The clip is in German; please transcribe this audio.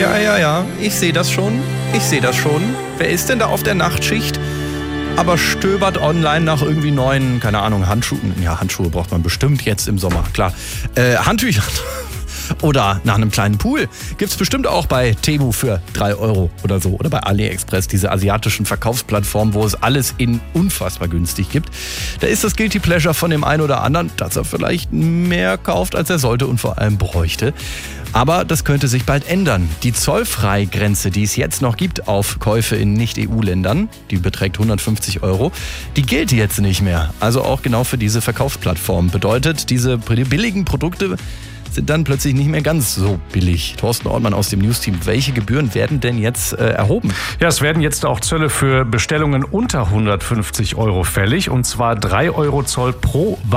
Ja. Ich sehe das schon. Wer ist denn da auf der Nachtschicht? Aber stöbert online nach irgendwie neuen, keine Ahnung, Handschuhen. Ja, Handschuhe braucht man bestimmt jetzt im Sommer, klar. Handtüchern. Oder nach einem kleinen Pool. Gibt's bestimmt auch bei Temu für 3 € oder so. Oder bei AliExpress, diese asiatischen Verkaufsplattformen, wo es alles in unfassbar günstig gibt. Da ist das Guilty Pleasure von dem einen oder anderen, dass er vielleicht mehr kauft, als er sollte und vor allem bräuchte. Aber das könnte sich bald ändern. Die Zollfreigrenze, die es jetzt noch gibt auf Käufe in Nicht-EU-Ländern, die beträgt 150 €, die gilt jetzt nicht mehr. Also auch genau für diese Verkaufsplattformen. Bedeutet, diese billigen Produkte sind dann plötzlich nicht mehr ganz so billig. Thorsten Ortmann aus dem News-Team, welche Gebühren werden denn jetzt erhoben? Ja, es werden jetzt auch Zölle für Bestellungen unter 150 € fällig, und zwar 3 € Zoll pro